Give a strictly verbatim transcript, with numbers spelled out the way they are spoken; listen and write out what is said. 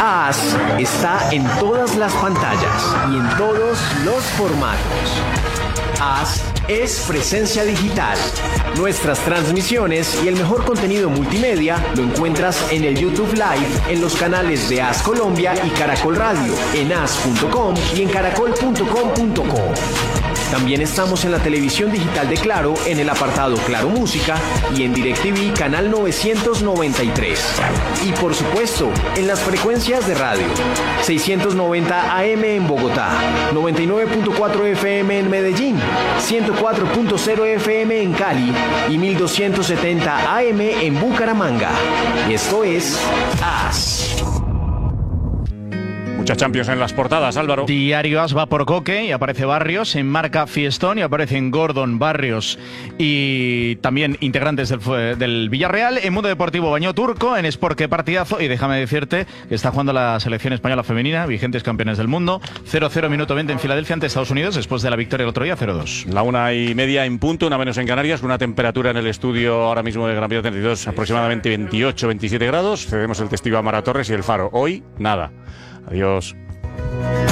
As está en todas las pantallas y en todos los formatos. As es presencia digital. Nuestras transmisiones y el mejor contenido multimedia lo encuentras en el YouTube Live, en los canales de As Colombia y Caracol Radio, en as punto com y en caracol punto com punto co. También estamos en la televisión digital de Claro, en el apartado Claro Música y en DirecTV canal novecientos noventa y tres. Y por supuesto, en las frecuencias de radio. seiscientos noventa A M en Bogotá, noventa y nueve punto cuatro F M en Medellín, ciento cuatro punto cero F M en Cali y mil doscientos setenta A M en Bucaramanga. Y esto es As. Muchas Champions en las portadas, Álvaro. Diario As va por Coque y aparece Barrios, en Marca Fiestón y aparecen Gordon, Barrios y también integrantes del, del Villarreal. En Mundo Deportivo Baño Turco, en Sport qué partidazo, y déjame decirte que está jugando la selección española femenina, vigentes campeones del mundo, cero cero minuto veinte en Filadelfia ante Estados Unidos después de la victoria el otro día cero dos. La una y media en punto, una menos en Canarias, una temperatura en el estudio ahora mismo de Gran Vía treinta y dos aproximadamente veintiocho veintisiete grados. Cedemos el testigo a Mara Torres y el Faro. Hoy, nada. Adiós.